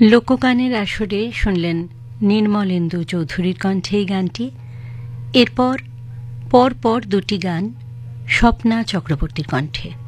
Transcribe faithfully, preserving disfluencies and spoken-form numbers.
লোকগানের আসরে শুনলেন নির্মলেন্দু চৌধুরীর কণ্ঠে এই গানটি। এরপর পর পর দুটি গান স্বপ্না চক্রবর্তীর কণ্ঠে।